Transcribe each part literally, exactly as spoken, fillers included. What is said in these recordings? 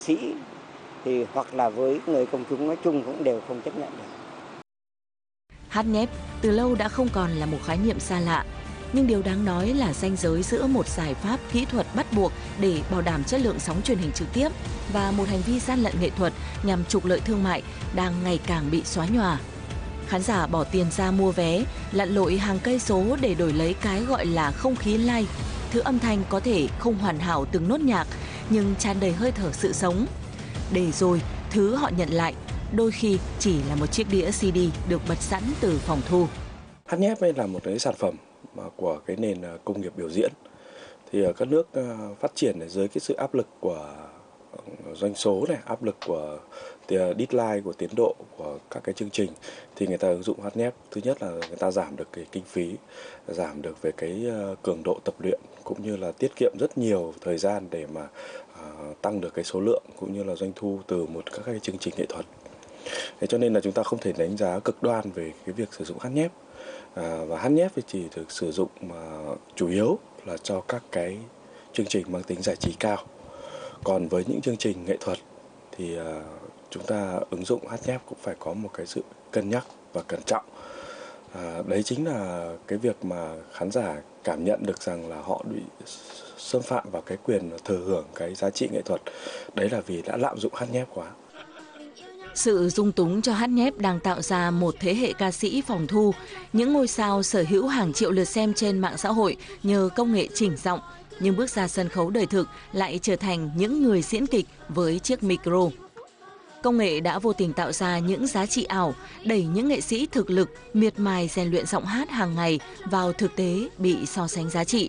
Sĩ thì hoặc là với người công chúng nói chung cũng đều không chấp nhận được. Hát nhép từ lâu đã không còn là một khái niệm xa lạ, nhưng điều đáng nói là ranh giới giữa một giải pháp kỹ thuật bắt buộc để bảo đảm chất lượng sóng truyền hình trực tiếp và một hành vi gian lận nghệ thuật nhằm trục lợi thương mại đang ngày càng bị xóa nhòa. Khán giả bỏ tiền ra mua vé, lặn lội hàng cây số để đổi lấy cái gọi là không khí live, thứ âm thanh có thể không hoàn hảo từng nốt nhạc nhưng tràn đầy hơi thở sự sống. Để rồi, thứ họ nhận lại đôi khi chỉ là một chiếc đĩa xê đê được bật sẵn từ phòng thu. Hát nhép là một cái sản phẩm của cái nền công nghiệp biểu diễn. Thì ở các nước phát triển dưới cái sự áp lực của doanh số này, áp lực của deadline, của tiến độ của các cái chương trình, thì người ta ứng dụng hát nhép. Thứ nhất là người ta giảm được cái kinh phí, giảm được về cái cường độ tập luyện, cũng như là tiết kiệm rất nhiều thời gian để mà uh, tăng được cái số lượng cũng như là doanh thu từ một các cái chương trình nghệ thuật. Thế cho nên là chúng ta không thể đánh giá cực đoan về cái việc sử dụng hát nhép. À, và hát nhép thì chỉ được sử dụng mà chủ yếu là cho các cái chương trình mang tính giải trí cao. Còn với những chương trình nghệ thuật thì uh, chúng ta ứng dụng hát nhép cũng phải có một cái sự cân nhắc và cẩn trọng. À, đấy chính là cái việc mà khán giả cảm nhận được rằng là họ bị xâm phạm vào cái quyền thừa hưởng cái giá trị nghệ thuật. Đấy là vì đã lạm dụng hát nhép quá. Sự dung túng cho hát nhép đang tạo ra một thế hệ ca sĩ phòng thu, những ngôi sao sở hữu hàng triệu lượt xem trên mạng xã hội nhờ công nghệ chỉnh giọng, nhưng bước ra sân khấu đời thực lại trở thành những người diễn kịch với chiếc micro. Công nghệ đã vô tình tạo ra những giá trị ảo, đẩy những nghệ sĩ thực lực miệt mài rèn luyện giọng hát hàng ngày vào thực tế bị so sánh giá trị.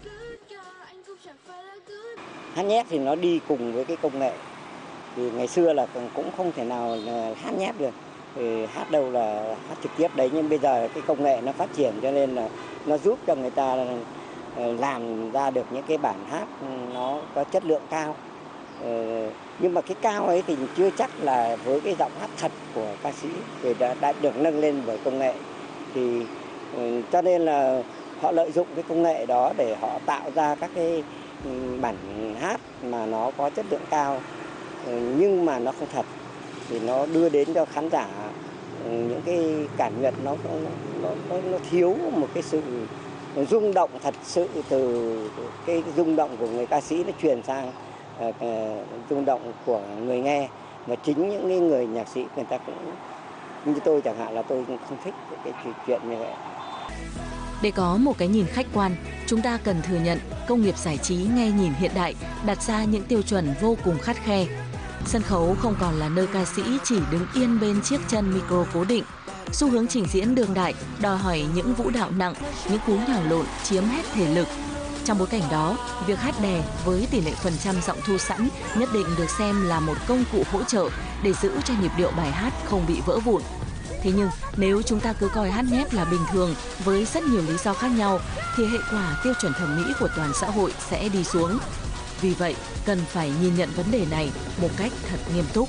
Hát nhép thì nó đi cùng với cái công nghệ. Thì ngày xưa là cũng không thể nào hát nhép được, thì hát đâu là hát trực tiếp đấy, nhưng bây giờ cái công nghệ nó phát triển cho nên là nó giúp cho người ta làm ra được những cái bản hát nó có chất lượng cao. Nhưng mà cái cao ấy thì chưa chắc là với cái giọng hát thật của ca sĩ thì đã, đã được nâng lên bởi công nghệ. Thì cho nên là họ lợi dụng cái công nghệ đó để họ tạo ra các cái bản hát mà nó có chất lượng cao, nhưng mà nó không thật, thì nó đưa đến cho khán giả những cái cảm nhận nó nó nó, nó thiếu một cái sự rung động thật sự, từ cái rung động của người ca sĩ nó truyền sang uh, rung động của người nghe. Và chính những cái người nhạc sĩ người ta cũng như tôi chẳng hạn, là tôi cũng không thích cái chuyện như vậy. Để có một cái nhìn khách quan, chúng ta cần thừa nhận công nghiệp giải trí nghe nhìn hiện đại đặt ra những tiêu chuẩn vô cùng khắt khe. Sân khấu không còn là nơi ca sĩ chỉ đứng yên bên chiếc chân micro cố định. Xu hướng trình diễn đương đại đòi hỏi những vũ đạo nặng, những cú nhào lộn chiếm hết thể lực. Trong bối cảnh đó, việc hát đè với tỷ lệ phần trăm giọng thu sẵn nhất định được xem là một công cụ hỗ trợ để giữ cho nhịp điệu bài hát không bị vỡ vụn. Thế nhưng nếu chúng ta cứ coi hát nhép là bình thường với rất nhiều lý do khác nhau thì hệ quả tiêu chuẩn thẩm mỹ của toàn xã hội sẽ đi xuống. Vì vậy, cần phải nhìn nhận vấn đề này một cách thật nghiêm túc.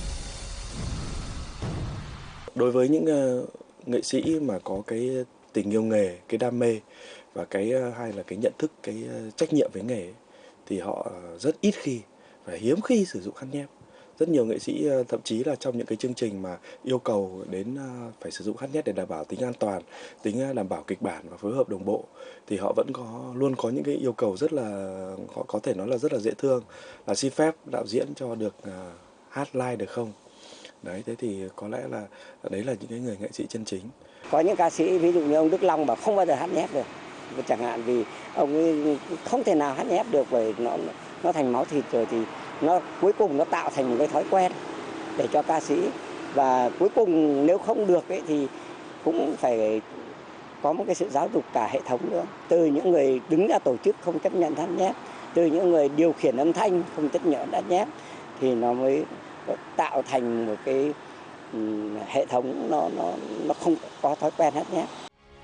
Đối với những uh, nghệ sĩ mà có cái tình yêu nghề, cái đam mê và cái uh, hay là cái nhận thức, cái uh, trách nhiệm với nghề ấy, thì họ uh, rất ít khi và hiếm khi sử dụng hát nhép. Rất nhiều nghệ sĩ uh, thậm chí là trong những cái chương trình mà yêu cầu đến uh, phải sử dụng hát nhép để đảm bảo tính an toàn, tính uh, đảm bảo kịch bản và phối hợp đồng bộ, thì họ vẫn có luôn có những cái yêu cầu rất là, họ có thể nói là rất là dễ thương, là xin phép đạo diễn cho được uh, hát live được không. Đấy, thế thì có lẽ là đấy là những cái người nghệ sĩ chân chính. Có những ca sĩ ví dụ như ông Đức Long mà không bao giờ hát nhép được, chẳng hạn vì ông ấy không thể nào hát nhép được, bởi nó nó thành máu thịt rồi, thì nó cuối cùng nó tạo thành một cái thói quen để cho ca sĩ, và cuối cùng nếu không được ấy thì cũng phải có một cái sự giáo dục cả hệ thống nữa, từ những người đứng ra tổ chức không chấp nhận hát nhép, từ những người điều khiển âm thanh không chấp nhận hát nhép, thì nó mới tạo thành một cái um, hệ thống nó nó nó không có thói quen hát nhép.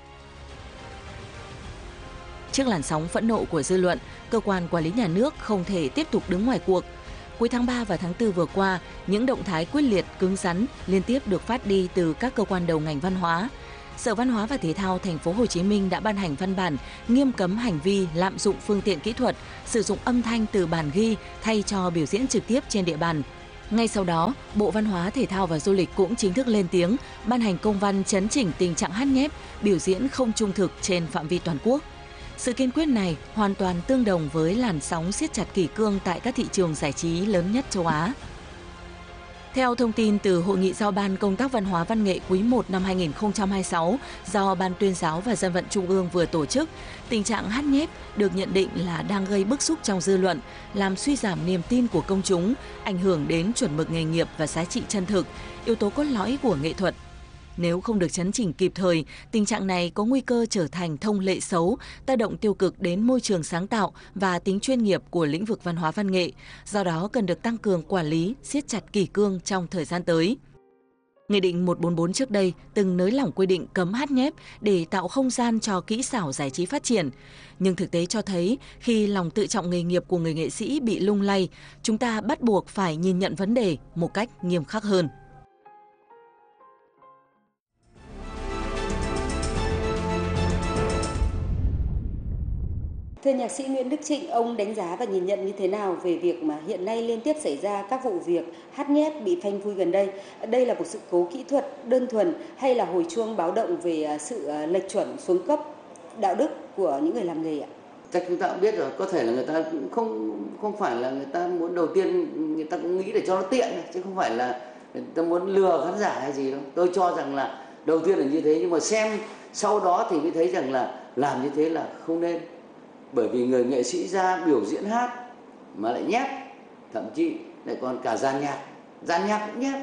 Trước làn sóng phẫn nộ của dư luận, cơ quan quản lý nhà nước không thể tiếp tục đứng ngoài cuộc. Cuối tháng ba và tháng tư vừa qua, những động thái quyết liệt, cứng rắn liên tiếp được phát đi từ các cơ quan đầu ngành văn hóa. Sở Văn hóa và Thể thao Thành phố Hồ Chí Minh đã ban hành văn bản nghiêm cấm hành vi lạm dụng phương tiện kỹ thuật, sử dụng âm thanh từ bản ghi thay cho biểu diễn trực tiếp trên địa bàn. Ngay sau đó, Bộ Văn hóa, Thể thao và Du lịch cũng chính thức lên tiếng ban hành công văn chấn chỉnh tình trạng hát nhép, biểu diễn không trung thực trên phạm vi toàn quốc. Sự kiên quyết này hoàn toàn tương đồng với làn sóng siết chặt kỷ cương tại các thị trường giải trí lớn nhất châu Á. Theo thông tin từ Hội nghị giao ban công tác văn hóa văn nghệ quý một năm hai nghìn không trăm hai mươi sáu do Ban Tuyên giáo và Dân vận Trung ương vừa tổ chức, tình trạng hát nhép được nhận định là đang gây bức xúc trong dư luận, làm suy giảm niềm tin của công chúng, ảnh hưởng đến chuẩn mực nghề nghiệp và giá trị chân thực, yếu tố cốt lõi của nghệ thuật. Nếu không được chấn chỉnh kịp thời, tình trạng này có nguy cơ trở thành thông lệ xấu, tác động tiêu cực đến môi trường sáng tạo và tính chuyên nghiệp của lĩnh vực văn hóa văn nghệ, do đó cần được tăng cường quản lý, siết chặt kỷ cương trong thời gian tới. Nghị định một trăm bốn mươi bốn trước đây từng nới lỏng quy định cấm hát nhép để tạo không gian cho kỹ xảo giải trí phát triển. Nhưng thực tế cho thấy khi lòng tự trọng nghề nghiệp của người nghệ sĩ bị lung lay, chúng ta bắt buộc phải nhìn nhận vấn đề một cách nghiêm khắc hơn. Thưa nhạc sĩ Nguyễn Đức Trịnh, ông đánh giá và nhìn nhận như thế nào về việc mà hiện nay liên tiếp xảy ra các vụ việc hát nhép bị phanh phui gần đây? Đây là một sự cố kỹ thuật đơn thuần hay là hồi chuông báo động về sự lệch chuẩn xuống cấp đạo đức của những người làm nghề ạ? Chắc chúng ta cũng biết rồi, có thể là người ta cũng không không phải là người ta muốn đầu tiên người ta cũng nghĩ để cho nó tiện, chứ không phải là người ta muốn lừa khán giả hay gì đâu. Tôi cho rằng là đầu tiên là như thế, nhưng mà xem sau đó thì mới thấy rằng là làm như thế là không nên. Bởi vì người nghệ sĩ ra biểu diễn hát mà lại nhép, thậm chí lại còn cả gian nhạc, gian nhạc cũng nhép.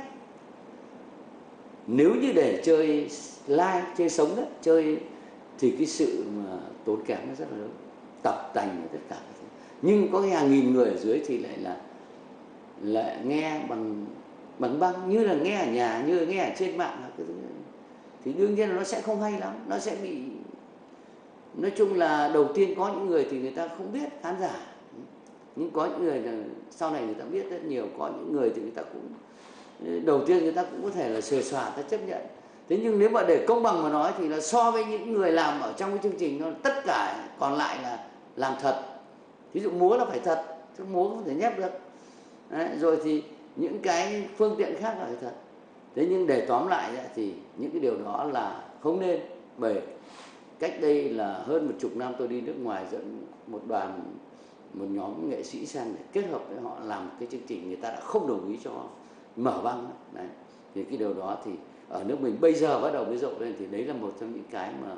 Nếu như để chơi live, chơi sống đấy, chơi thì cái sự mà tốn kém nó rất là lớn, tập tành và tất cả. Nhưng có hàng nghìn người ở dưới thì lại là lại nghe bằng bằng băng, như là nghe ở nhà, như là nghe ở trên mạng, thì đương nhiên là nó sẽ không hay lắm, nó sẽ bị. Nói chung là đầu tiên có những người thì người ta không biết khán giả, nhưng có những người là sau này người ta biết rất nhiều. Có những người thì người ta cũng đầu tiên người ta cũng có thể là xuề xòa, ta chấp nhận. Thế nhưng nếu mà để công bằng mà nói thì là so với những người làm ở trong cái chương trình, nó tất cả còn lại là làm thật. Ví dụ múa là phải thật, chứ múa không thể nhép được. Đấy, rồi thì những cái phương tiện khác là phải thật. Thế nhưng để tóm lại thì những cái điều đó là không nên. Bởi cách đây là hơn một chục năm tôi đi nước ngoài dẫn một đoàn, một nhóm nghệ sĩ sang để kết hợp với họ làm cái chương trình, người ta đã không đồng ý cho mở băng. Đấy. Thì cái điều đó thì ở nước mình bây giờ bắt đầu mới rộ lên, thì đấy là một trong những cái mà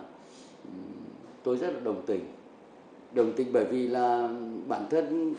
tôi rất là đồng tình. Đồng tình bởi vì là bản thân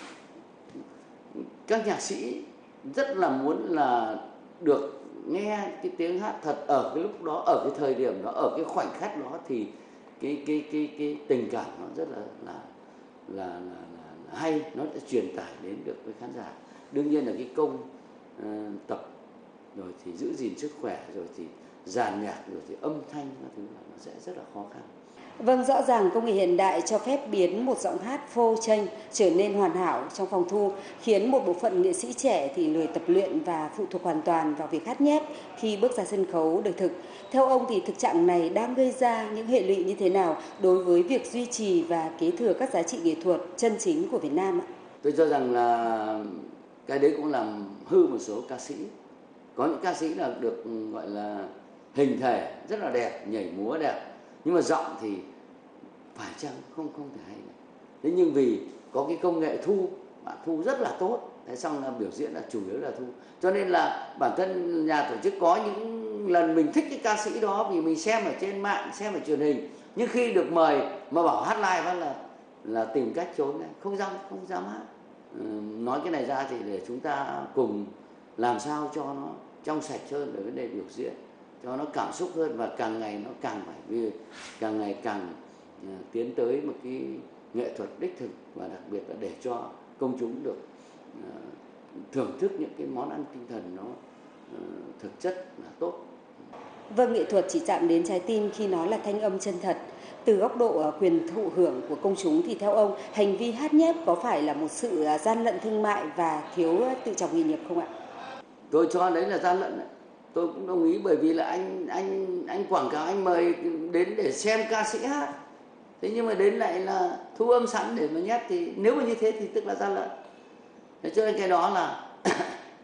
các nhạc sĩ rất là muốn là được nghe cái tiếng hát thật ở cái lúc đó, ở cái thời điểm đó, ở cái khoảnh khắc đó, thì cái cái cái cái tình cảm nó rất là là là, là, là hay, nó sẽ truyền tải đến được với khán giả. Đương nhiên là cái công uh, tập rồi thì giữ gìn sức khỏe, rồi thì dàn nhạc, rồi thì âm thanh, các thứ là nó sẽ rất là khó khăn. Vâng, rõ ràng công nghệ hiện đại cho phép biến một giọng hát phô trênh trở nên hoàn hảo trong phòng thu, khiến một bộ phận nghệ sĩ trẻ thì lười tập luyện và phụ thuộc hoàn toàn vào việc hát nhép khi bước ra sân khấu đời thực. Theo ông thì thực trạng này đang gây ra những hệ lụy như thế nào đối với việc duy trì và kế thừa các giá trị nghệ thuật chân chính của Việt Nam ạ? Tôi cho rằng là cái đấy cũng làm hư một số ca sĩ. Có những ca sĩ là được gọi là hình thể rất là đẹp, nhảy múa đẹp, nhưng mà giọng thì phải chăng không không thể hay này. Thế nhưng vì có cái công nghệ thu, bạn thu rất là tốt, thế xong là biểu diễn là chủ yếu là thu, cho nên là bản thân nhà tổ chức có những lần mình thích cái ca sĩ đó vì mình xem ở trên mạng, xem ở truyền hình, nhưng khi được mời mà bảo hát live là là tìm cách trốn này, không dám không dám hát. Ừ, nói cái này ra thì để chúng ta cùng làm sao cho nó trong sạch hơn về vấn đề biểu diễn, cho nó cảm xúc hơn, và càng ngày nó càng phải vì càng ngày càng uh, tiến tới một cái nghệ thuật đích thực, và đặc biệt là để cho công chúng được uh, thưởng thức những cái món ăn tinh thần nó uh, thực chất là tốt. Vâng, nghệ thuật chỉ chạm đến trái tim khi nó là thanh âm chân thật. Từ góc độ quyền thụ hưởng của công chúng thì theo ông, hành vi hát nhép có phải là một sự gian lận thương mại và thiếu tự trọng nghề nghiệp không ạ? Tôi cho đấy là gian lận đấy. Tôi cũng đồng ý, bởi vì là anh anh anh quảng cáo, anh mời đến để xem ca sĩ hát, thế nhưng mà đến lại là thu âm sẵn để mà nhét, thì nếu mà như thế thì tức là gian lận. Thế cho nên cái đó là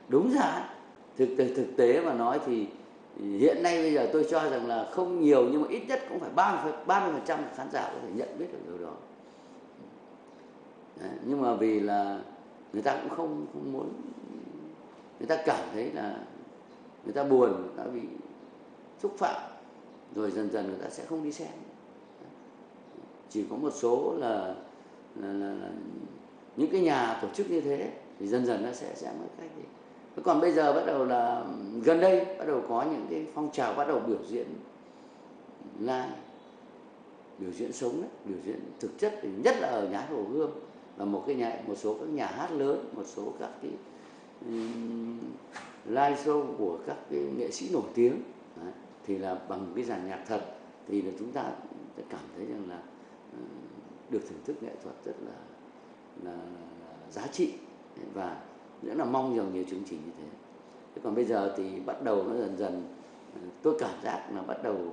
Đúng ra thực thực tế mà nói thì hiện nay bây giờ tôi cho rằng là không nhiều nhưng mà ít nhất cũng phải ba mươi phần trăm khán giả có thể nhận biết được điều đó. Đấy, nhưng mà vì là người ta cũng không, không muốn, người ta cảm thấy là người ta buồn, người ta bị xúc phạm, rồi dần dần người ta sẽ không đi xem. Chỉ có một số là, là, là, là những cái nhà tổ chức như thế thì dần dần nó sẽ sẽ mất cách đi. Còn bây giờ bắt đầu là gần đây bắt đầu có những cái phong trào bắt đầu biểu diễn live, biểu diễn sống đấy, biểu diễn thực chất thì nhất là ở nhà hát Hồ Gươm và một cái nhà một số các nhà hát lớn, một số các cái um, live show của các cái nghệ sĩ nổi tiếng. Đấy, thì là bằng cái dàn nhạc thật thì là chúng ta cảm thấy rằng là uh, được thưởng thức nghệ thuật rất là là, là, là giá trị, và nữa là mong rằng nhiều chương trình như thế. Thế còn bây giờ thì bắt đầu nó dần dần, tôi cảm giác là bắt đầu uh,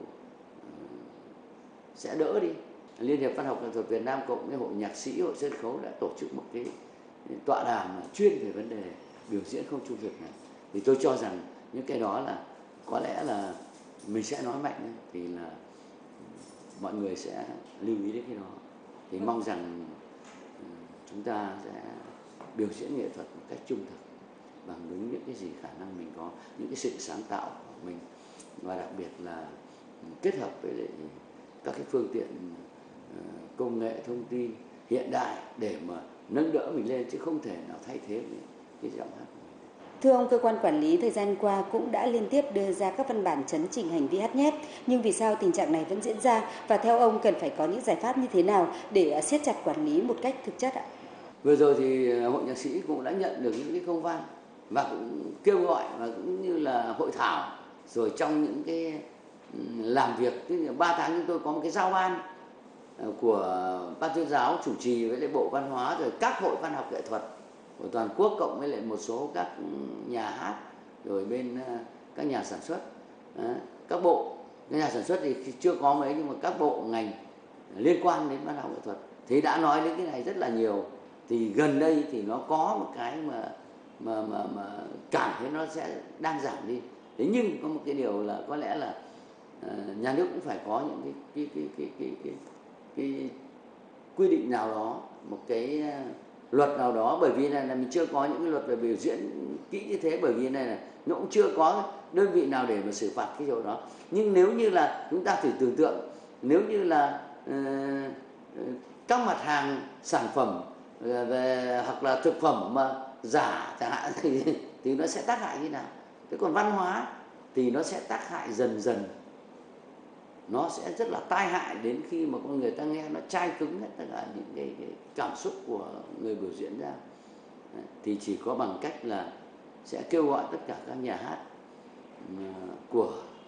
sẽ đỡ đi. Liên hiệp Văn học Nghệ thuật Việt Nam cộng với Hội Nhạc sĩ, Hội Sân khấu đã tổ chức một cái tọa đàm chuyên về vấn đề biểu diễn không trung thực này. Thì tôi cho rằng những cái đó là có lẽ là mình sẽ nói mạnh lên, thì là mọi người sẽ lưu ý đến cái đó. Thì mong rằng chúng ta sẽ biểu diễn nghệ thuật một cách trung thực, bằng đúng những cái gì khả năng mình có, những cái sự sáng tạo của mình, và đặc biệt là kết hợp với lại các cái phương tiện công nghệ thông tin hiện đại để mà nâng đỡ mình lên, chứ không thể nào thay thế cái giọng hát của mình. Thưa ông, cơ quan quản lý thời gian qua cũng đã liên tiếp đưa ra các văn bản chấn chỉnh hành vi hát nhép, nhưng vì sao tình trạng này vẫn diễn ra, và theo ông cần phải có những giải pháp như thế nào để siết chặt quản lý một cách thực chất ạ? Vừa rồi thì Hội Nhạc sĩ cũng đã nhận được những cái công văn và cũng kêu gọi và cũng như là hội thảo, rồi trong những cái làm việc, tức là ba tháng chúng tôi có một cái giao ban của Ban tuyên giáo chủ trì với lại Bộ Văn hóa, rồi các hội văn học nghệ thuật của toàn quốc cộng với lại một số các nhà hát, rồi bên các nhà sản xuất, các bộ, các nhà sản xuất thì chưa có mấy, nhưng mà các bộ ngành liên quan đến văn học nghệ thuật thì đã nói đến cái này rất là nhiều. Thì gần đây thì nó có một cái mà mà mà mà cảm thấy nó sẽ đang giảm đi. Thế nhưng có một cái điều là có lẽ là uh, nhà nước cũng phải có những cái cái cái cái cái cái, cái quy định nào đó, một cái uh, luật nào đó, bởi vì này là mình chưa có những cái luật về biểu diễn kỹ như thế, bởi vì này là nó cũng chưa có đơn vị nào để mà xử phạt cái điều đó. Nhưng nếu như là chúng ta thử tưởng tượng, nếu như là uh, các mặt hàng sản phẩm về hoặc là thực phẩm mà giả chẳng hạn thì thì nó sẽ tác hại như nào. Thế còn văn hóa thì nó sẽ tác hại dần dần, nó sẽ rất là tai hại đến khi mà con người ta nghe nó chai cứng hết tất cả những cái, cái cảm xúc của người biểu diễn ra. Đấy, thì chỉ có bằng cách là sẽ kêu gọi tất cả các nhà hát của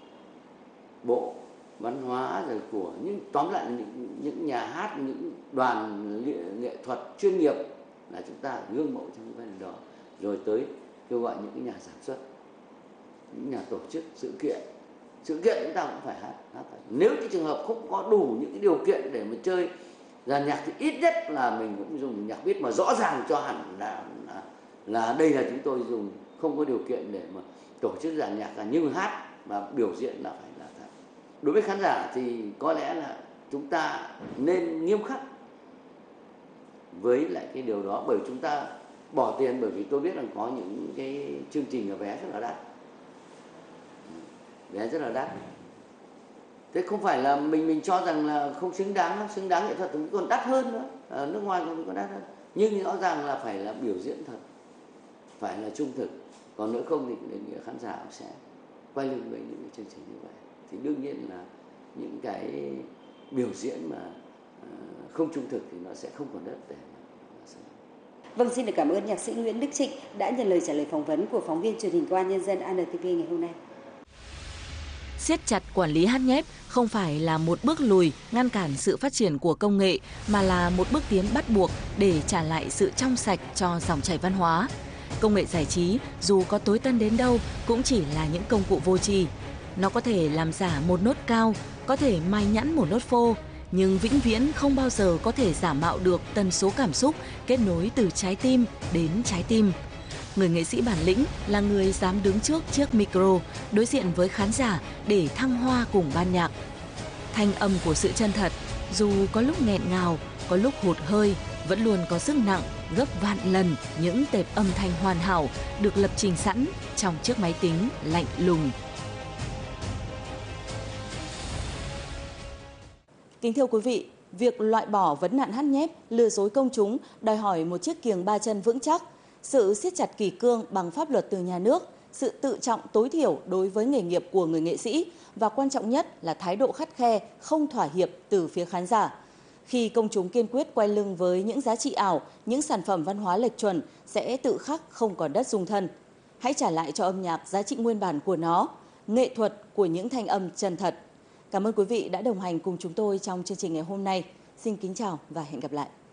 Bộ Văn hóa, rồi của những tóm lại là những, những nhà hát, những đoàn nghệ thuật chuyên nghiệp là chúng ta gương mẫu trong cái vấn đề đó, rồi tới kêu gọi những cái nhà sản xuất, những nhà tổ chức sự kiện sự kiện chúng ta cũng phải hát, hát phải. Nếu cái trường hợp không có đủ những cái điều kiện để mà chơi dàn nhạc thì ít nhất là mình cũng dùng nhạc viết mà rõ ràng cho hẳn là là, là đây là chúng tôi dùng, không có điều kiện để mà tổ chức dàn nhạc là nhưng hát và biểu diễn là phải là thật. Đối với khán giả thì có lẽ là chúng ta nên nghiêm khắc với lại cái điều đó, bởi chúng ta bỏ tiền, bởi vì tôi biết rằng có những cái chương trình là vé rất là đắt, vé rất là đắt. Thế không phải là mình mình cho rằng là không xứng đáng, xứng đáng nghệ thuật thì còn đắt hơn nữa, ở nước ngoài còn còn đắt hơn. Nhưng rõ ràng là phải là biểu diễn thật, phải là trung thực, còn nữa không thì đề nghị khán giả sẽ quay lưng với những cái chương trình như vậy. Thì đương nhiên là những cái biểu diễn mà không trung thực thì nó sẽ không còn đất để mà xem. Vâng, xin được cảm ơn nhạc sĩ Nguyễn Đức Trịnh đã nhận lời trả lời phỏng vấn của phóng viên truyền hình Công an Nhân dân a en tê vê ngày hôm nay. Siết chặt quản lý hát nhép không phải là một bước lùi ngăn cản sự phát triển của công nghệ, mà là một bước tiến bắt buộc để trả lại sự trong sạch cho dòng chảy văn hóa. Công nghệ giải trí dù có tối tân đến đâu cũng chỉ là những công cụ vô tri. Nó có thể làm giả một nốt cao, có thể mai nhẵn một nốt phô, nhưng vĩnh viễn không bao giờ có thể giả mạo được tần số cảm xúc kết nối từ trái tim đến trái tim. người nghệ sĩ bản lĩnh là người dám đứng trước chiếc micro, đối diện với khán giả để thăng hoa cùng ban nhạc. Thanh âm của sự chân thật, dù có lúc nghẹn ngào, có lúc hụt hơi, vẫn luôn có sức nặng gấp vạn lần những tệp âm thanh hoàn hảo được lập trình sẵn trong chiếc máy tính lạnh lùng. Kính thưa quý vị, việc loại bỏ vấn nạn hát nhép, lừa dối công chúng đòi hỏi một chiếc kiềng ba chân vững chắc, sự siết chặt kỷ cương bằng pháp luật từ nhà nước, sự tự trọng tối thiểu đối với nghề nghiệp của người nghệ sĩ và quan trọng nhất là thái độ khắt khe, không thỏa hiệp từ phía khán giả. Khi công chúng kiên quyết quay lưng với những giá trị ảo, những sản phẩm văn hóa lệch chuẩn sẽ tự khắc không còn đất dung thân. Hãy trả lại cho âm nhạc giá trị nguyên bản của nó, nghệ thuật của những thanh âm chân thật. Cảm ơn quý vị đã đồng hành cùng chúng tôi trong chương trình ngày hôm nay. Xin kính chào và hẹn gặp lại.